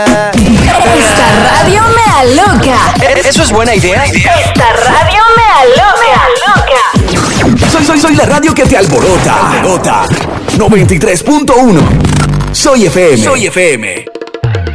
Esta radio me aloca. ¿Eso es buena idea? Esta radio me aloca. Soy la radio que te alborota. 93.1. Soy FM.